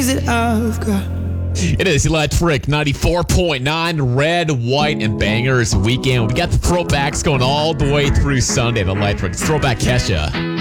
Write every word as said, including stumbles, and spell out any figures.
things that I've got. It is Electric ninety-four point nine, Red, White, and Bangers weekend. We got the throwbacks going all the way through Sunday at Electric. It's Throwback Kesha.